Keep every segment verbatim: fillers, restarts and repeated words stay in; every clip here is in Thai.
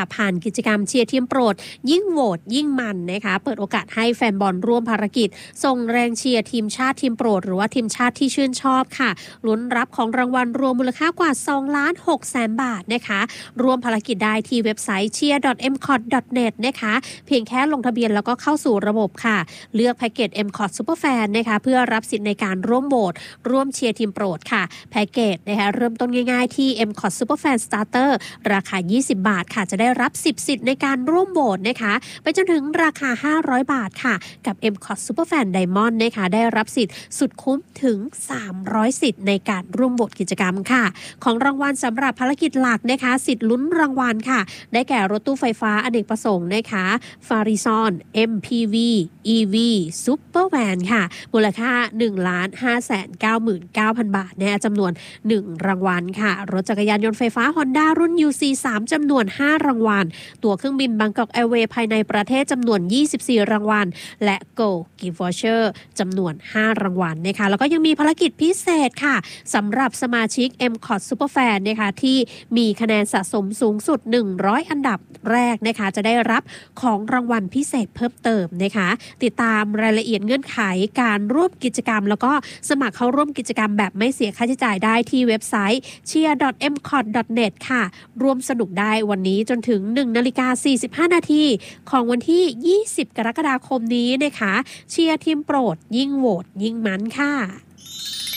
ค่ะผ่านกิจกรรมเชียร์ทีมโปรดยิ่งโหวตยิ่งมันนะคะเปิดโอกาสให้แฟนบอลร่วมภารกิจส่งแรงเชียร์ทีมชาติทีมโปรดหรือว่าทีมชาติที่ชื่นชอบค่ะลุ้นรับของรางวัลรวมมูลค่ากว่าสองล้านหกแสนบาทนะคะร่วมภารกิจได้ที่เว็บไซต์ เชียร์ ดอท เอ็ม คอท ดอท เน็ต นะคะเพียงแค่ลงทะเบียนแล้วก็เข้าสู่ระบบค่ะเลือกแพ็กเกจ เอ็ม คอท Superfan นะคะเพื่อรับสิทธิ์ในการร่วมโหวตร่วมเชียร์ทีมโปรดค่ะแพ็กเกจนะคะเริ่มต้นง่ายๆที่ เอ็ม คอท Superfan Starter ราคายี่สิบบาทค่ะจะได้รับสิบสิทธิ์ในการร่วมโหวตนะคะไปจนถึงราคาห้าร้อยบาทค่ะกับ เอ็ม คอท Superfan Diamond นะคะได้รับสิทธิ์สุดคุ้มถึงสามร้อยสิทธิ์ในการร่วมโหวตกิจกรรมค่ะของรางวัลสำหรับภารกิจหลักนะคะสิทธิ์ลุ้นรางวัลค่ะได้แก่รถตู้ไฟฟ้าอเนกประสงค์นะคะฟาริซอน เอ็ม พี วี อี วี Supervan ค่ะมูลค่า หนึ่งล้านห้าแสนเก้าหมื่นเก้าพัน บาทนะจำนวนหนึ่งรางวัลค่ะรถจักรยานยนต์ไฟฟ้า Honda รุ่น ยู ซี สาม จำนวนห้ารางวัลตั๋วเครื่องบิน Bangkok Airways ภายในประเทศจำนวนยี่สิบสี่รางวัลและ Go Gift Voucher จำนวนห้ารางวัลนะคะแล้วก็ยังมีภารกิจพิเศษค่ะสำหรับสมาชิก เอ็ม คอท Superfan นะคะที่มีคะแนนสะสมสูงสุดหนึ่งร้อยอันดับแรกนะคะจะได้รับของรางวัลพิเศษเพิ่มเติมนะคะติดตามรายละเอียดเงื่อนไขการร่วมกิจกรรมแล้วก็สมัครเข้าร่วมกิจกรรมแบบไม่เสียค่าใช้จ่ายได้ที่เว็บไซต์ เชียร์ ดอท เอ็ม คอท ดอท เน็ต ค่ะร่วมสนุกได้วันนี้จนถึง หนึ่งนาฬิกาสี่สิบห้านาทีของวันที่ยี่สิบกรกฎาคมนี้นะคะเชียร์ทีมโปรดยิ่งโหวตยิ่งมันค่ะ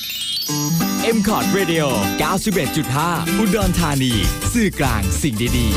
เอ็ม คอท Radio เก้าสิบเอ็ดจุดห้า อุดรธานีสื่อกลางสิ่งดีๆ